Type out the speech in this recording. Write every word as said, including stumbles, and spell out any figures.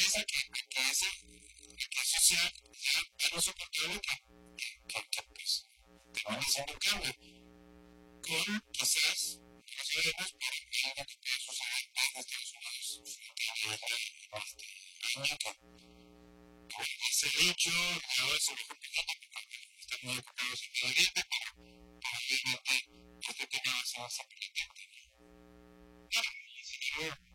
empieza que, a que, ese, a que eso sea ya tan insoportable que, que, que, que pues termina siendo un cambio. Con quizás, no sabemos, por el medio que puede suceder desde Estados Unidos, que a nivel de este año que bueno, ese hecho, ahora se lo complicado porque están muy ocupados en el Oriente, pero obviamente este tema va a ser bastante latente. Bueno,